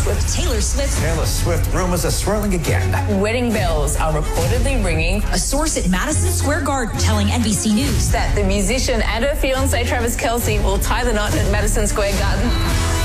Swift. Taylor Swift. Taylor Swift rumors are swirling again. Wedding bells are reportedly ringing. A source at Madison Square Garden telling NBC News that the musician and her fiancé Travis Kelce will tie the knot at Madison Square Garden.